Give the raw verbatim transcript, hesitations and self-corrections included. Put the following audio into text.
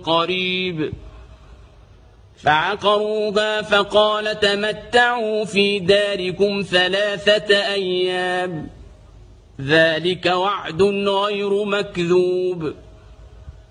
قريب فعقروها فقال تمتعوا في داركم ثلاثة أيام ذلك وعد غير مكذوب